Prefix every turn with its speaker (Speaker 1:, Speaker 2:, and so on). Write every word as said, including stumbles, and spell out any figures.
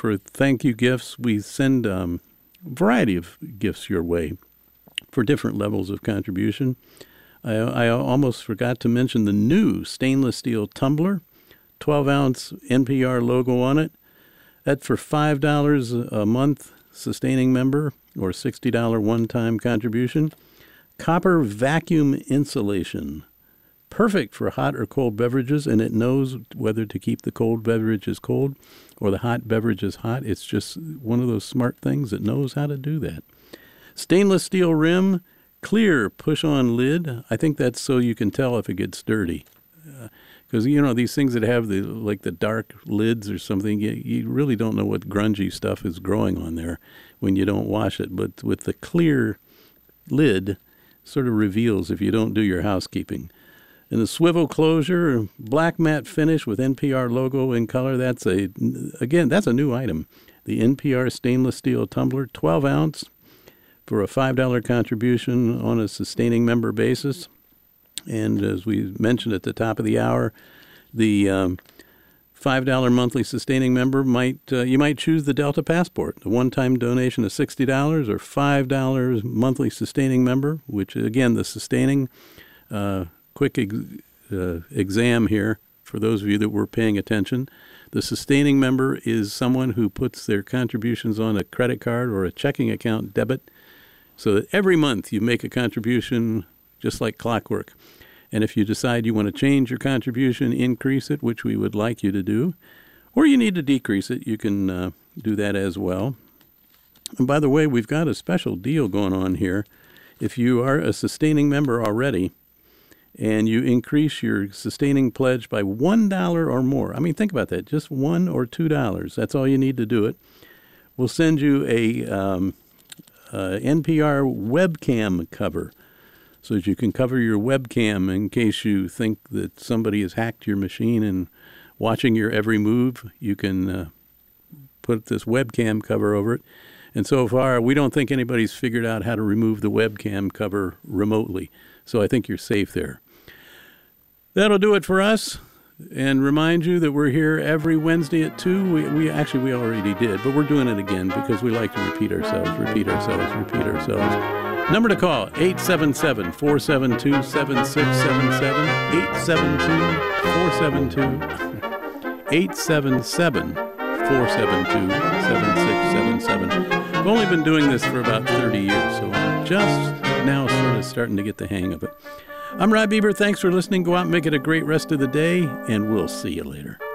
Speaker 1: for thank you gifts. We send um, a variety of gifts your way for different levels of contribution. I, I almost forgot to mention the new stainless steel tumbler, twelve ounce N P R logo on it. That's for five dollars a month sustaining member or sixty dollars one-time contribution. Copper vacuum insulation. Perfect for hot or cold beverages, and it knows whether to keep the cold beverages cold or the hot beverages hot. It's just one of those smart things that knows how to do that. Stainless steel rim, clear push-on lid. I think that's so you can tell if it gets dirty. Because, uh, you know, these things that have the like the dark lids or something, you, you really don't know what grungy stuff is growing on there when you don't wash it. But with the clear lid, sort of reveals if you don't do your housekeeping. And the swivel closure, black matte finish with N P R logo in color. That's a, again, that's a new item. The N P R stainless steel tumbler, twelve ounce for a five dollars contribution on a sustaining member basis. And as we mentioned at the top of the hour, the um, five dollars monthly sustaining member might, uh, you might choose the Delta Passport, the one-time donation of sixty dollars or five dollars monthly sustaining member, which again, the sustaining, uh, quick ex- uh, exam here for those of you that were paying attention. The sustaining member is someone who puts their contributions on a credit card or a checking account debit so that every month you make a contribution just like clockwork. And if you decide you want to change your contribution, increase it, which we would like you to do, or you need to decrease it, you can uh, do that as well. And by the way, we've got a special deal going on here. If you are a sustaining member already, and you increase your sustaining pledge by one dollar or more. I mean, think about that. Just one or two dollars. That's all you need to do it. We'll send you a um, uh, N P R webcam cover so that you can cover your webcam in case you think that somebody has hacked your machine and watching your every move. You can uh, put this webcam cover over it. And so far, we don't think anybody's figured out how to remove the webcam cover remotely. So I think you're safe there. That'll do it for us. And remind you that we're here every Wednesday at two. We, we actually, we already did, but we're doing it again because we like to repeat ourselves, repeat ourselves, repeat ourselves. Number to call, eight seven seven, four seven two, seven six seven seven, eight seven two, four seven two, eight seven seven, four seven two, seven six seven seven. I've only been doing this for about thirty years, so I'm just now sort of starting to get the hang of it. I'm Rod Bieber. Thanks for listening. Go out and make it a great rest of the day, and we'll see you later.